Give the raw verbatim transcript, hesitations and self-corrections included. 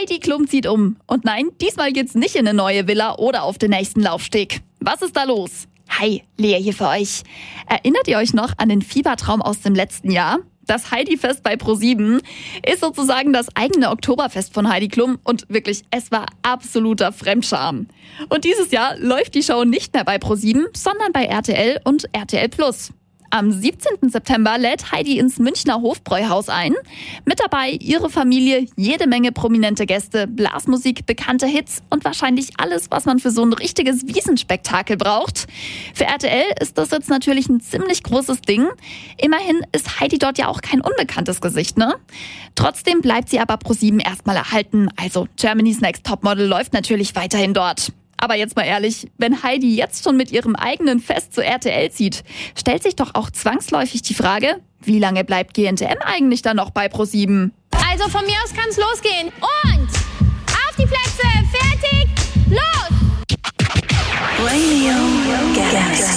Heidi Klum zieht um. Und nein, diesmal geht's nicht in eine neue Villa oder auf den nächsten Laufsteg. Was ist da los? Hi, Lea hier für euch. Erinnert ihr euch noch an den Fiebertraum aus dem letzten Jahr? Das Heidi-Fest bei ProSieben ist sozusagen das eigene Oktoberfest von Heidi Klum und wirklich, es war absoluter Fremdscham. Und dieses Jahr läuft die Show nicht mehr bei ProSieben, sondern bei R T L und R T L Plus. Am siebzehnten September lädt Heidi ins Münchner Hofbräuhaus ein. Mit dabei ihre Familie, jede Menge prominente Gäste, Blasmusik, bekannte Hits und wahrscheinlich alles, was man für so ein richtiges Wiesenspektakel braucht. Für R T L ist das jetzt natürlich ein ziemlich großes Ding. Immerhin ist Heidi dort ja auch kein unbekanntes Gesicht, ne? Trotzdem bleibt sie aber ProSieben erstmal erhalten. Also Germany's Next Topmodel läuft natürlich weiterhin dort. Aber jetzt mal ehrlich, wenn Heidi jetzt schon mit ihrem eigenen Fest zu R T L zieht, stellt sich doch auch zwangsläufig die Frage, wie lange bleibt G N T M eigentlich dann noch bei ProSieben? Also von mir aus kann's losgehen. Und auf die Plätze, fertig, los!